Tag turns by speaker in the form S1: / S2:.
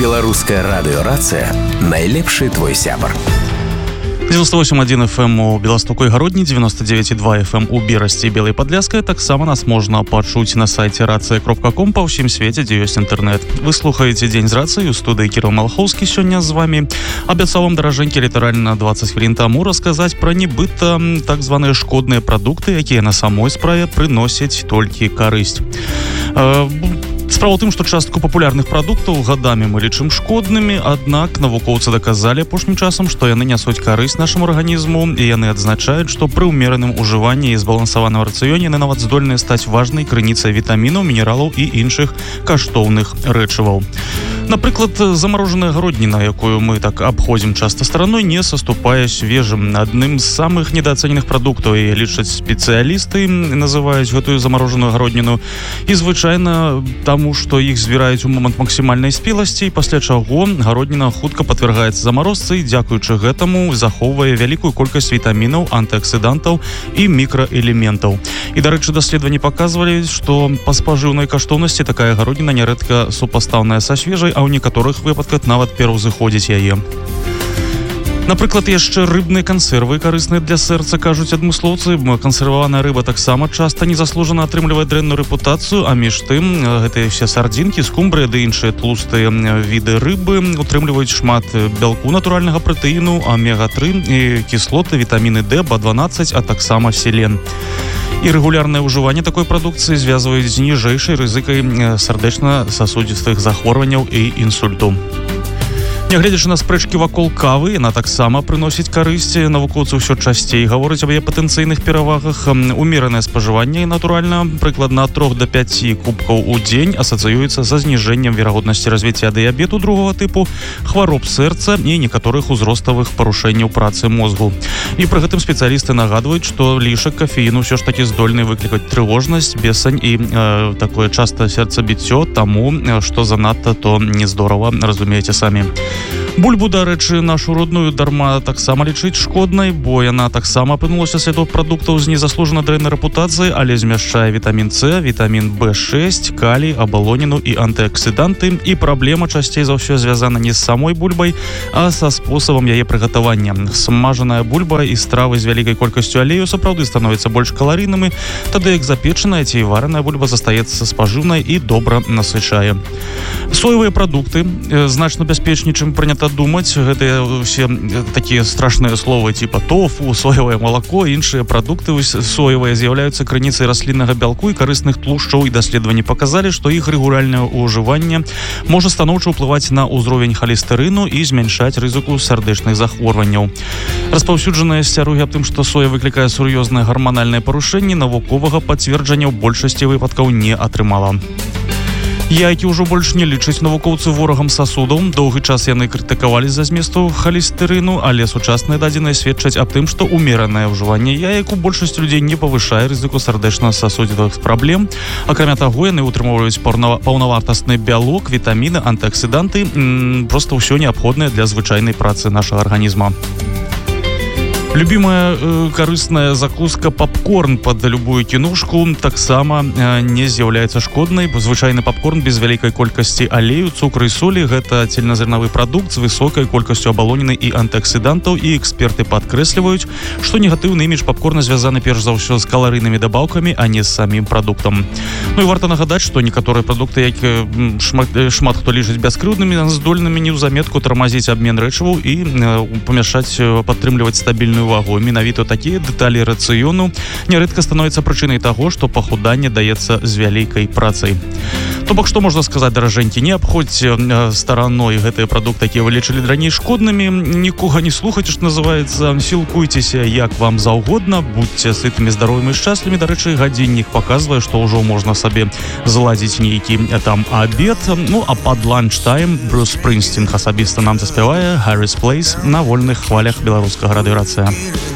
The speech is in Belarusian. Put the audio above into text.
S1: Беларуская радыёрацыя найлепшы твой сябар.
S2: 98,1 FM у Беластоку і Гародні, 99,2 FM у Берасці і Белай Падляскай. Таксама нас можна пачуць на сайце racja.com па ўсім свеце, дзе ёсць інтэрнэт. Вы слухаеце Дзень з рацыяй, у студыі Кірыл Малахоўскі сёння з вами. Абяцаў вам, даражэнькі, літаральна 20 хвілін таму расказаць пра нібыта так званыя шкодныя прадукты, якія на самой справе прыносяць толькі карысць. Справа ў тым, што частку папулярных прадуктаў гадамі мы лічым шкоднымі, аднак навукоўцы даказалі апошнім часам, што яны нясуць карысць нашаму арганізму, і яны адзначаюць, што пры ўмераным ужыванні і збалансаваным рацыёне яны нават здольныя стаць важнай крыніцай вітамінаў, мінералаў і іншых каштоўных рэчываў. Напрыклад, замарожаная гародніна, якую мы так абходзім часта стараной, не саступае свежым. Адным з самых недаацэненых прадуктаў і лічаць спецыялісты, называюць гэтую замарожаную гародніну, і звычайна таму, што іх збіраюць у момант максімальнай спеласці, пасля чаго гародніна хутка падвергаецца замарозцы і, дзякуючы гэтаму, захоўвае вялікую колькасць вітамінаў, антыаксідантаў і мікраэлементаў. І, дарэчы, даследаванні паказвалі, што па спажыўнай каштоўнасці такая гародніна нярэдка супастаўная са свежай, а ў некаторых выпадках нават пераўзыходзіць яе. Напрыклад, яшчэ рыбныя кансервы карысныя для сэрца, кажуць адмыслоўцы. Кансерваваная рыба таксама часта незаслужана атрымлівае дрэнную рэпутацыю, а між тым гэтыя все сардзінкі, скумбрыя ды іншыя тлустыя віды рыбы утрымліваюць шмат бялку натуральнага пратэіну, омега-3 і кіслоты, вітаміны D, B12, а таксама селен. І рэгулярнае ўжыванне такой прадукцыі звязваюць з ніжэйшай рызыкай сардэчна-сасудзістых захворванняў і інсульту. Нягледзячы на спрэчкі вакол кавы, яна таксама прыносіць карысць. Навукоўцы ўсё часцей гавораць аб яе патэнцыйных перавагах. Умеранае спажыванне, натуральна, прыкладна ад 3 до 5 кубкаў у дзень асацыюецца са зніжэннем верагоднасці развіцця дыябету другога тыпу, хвароб сэрца і некаторых узроставых парушэнняў працы мозгу. І пры гэтым спецыялісты нагадваюць, што лішак кафеіну ўсё ж такі здольны выклікаць трывожнасць, бесань і такое часта сэрцабіццё, таму што занадта то не здорава, разумееце самі. Бульбу, дарэчы, нашу родную дарма таксама лічыць шкоднай, бо яна таксама апынулася сярод прадуктаў з незаслужана дрэннай рэпутацыяй, але змяшчае вітамін С, вітамін B6, калій, абалоніну і антыаксіданты. І праблема часцей за ўсё звязана не з самой бульбай, а са спосабам яе прыгатавання. Смажаная бульба і стравы з вялікай колькасцю алею сапраўды становяцца больш каларыйнымі, тады як запечаная ці вараная бульба застаецца спажыўнай і добра насычае. Соевыя прадукты значна бяспечней, чым прынята думаць. Гэтыя ўсе такія страшныя словы типа тофу, соевае малако, іншыя прадукты соевыя з'яўляюцца крыніцай расліннага бялку і карысных тлушчаў, і даследаванні паказалі, што іх рэгулярнае ўжыванне можа станоўча ўплываць на ўзровень халестэрыну і змяншаць рызыку сардэчных захворванняў. Распаўсюджаныя сцярогі аб тым, што соя выклікае сур'ёзнае гарманальнае парушэнне, навуковага пацверджання ў большасці выпадкаў не атрымала. Яйкі ўжо больш не лічаць навукоўцы ворагам сасудаў. Доўгі час яны крытыкавалі за зместу халестэрыну, але сучасныя дадзеныя сведчаць аб тым, што умеранае ўжыванне яек у большасць людзей не павышае рызыку сардэчна-сасудзістых праблем. Акрамя таго, яны ўтрымоўваюць паўнавартасны бялок, вітаміны, антыаксіданты, проста ўсё неабходнае для звычайнай працы нашага арганізма. Любімая карысная закуска папкорн пад любую кіношку таксама не з'яўляецца шкоднай, бо звычайны папкорн без вялікай колькасці алею, цукру і солі — гэта цельназернавы прадукт з высокай колькасцю абалоніны і антыаксідантаў, і эксперты падкрэсліваюць, што негатыўны імідж папкорна звязаны перш за ўсё з каларыйнымі дабаўкамі, а не з самім прадуктам. Ну і варта нагадаць, што некаторыя прадукты, як шмат хто лічыць бяскрыўднымі, здольнымі неўзаметку тармазіць абмен рэчываў і памяшаць, падтрымліваць стабільную вагу. Менавіта такія дэталі рацыёну нярэдка становяцца прычынай таго, што пахуданне даецца з вялікай працай. То бок, што можна сказаць, даражэнькі, не абходзьце стараной гэтыя прадукты, якія вы лічылі раней шкоднымі, нікога не слухайце, што называецца, сілкуйцеся як вам заўгодна, будьце сытымі, здаровымі, шчаслівымі. Дарэчы, гадзіннік паказвае, што ўжо можна сабе зладзіць нейкі там абед. Ну, а пад ланчтайм Брюс Спрынгстін асабіста нам заспявае Harris Place на вольных хвалях беларускага радыёрацыя.